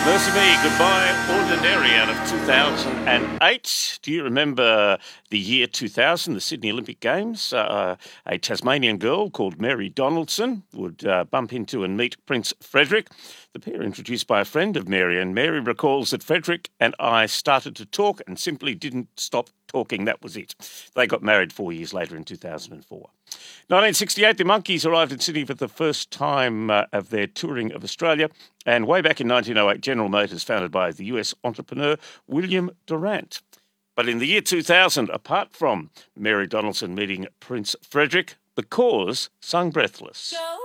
Mercy Me, Goodbye Ordinary out of 2008. Do you remember the year 2000, the Sydney Olympic Games? A Tasmanian girl called Mary Donaldson would bump into and meet Prince Frederick. The pair introduced by a friend of Mary, and Mary recalls that Frederick and I started to talk and simply didn't stop talking. That was it. They got married 4 years later in 2004. 1968, the Monkees arrived in Sydney for the first time of their touring of Australia. And way back in 1908, General Motors, founded by the US entrepreneur William Durant. But in the year 2000, apart from Mary Donaldson meeting Prince Frederick, The Cause sung Breathless. Go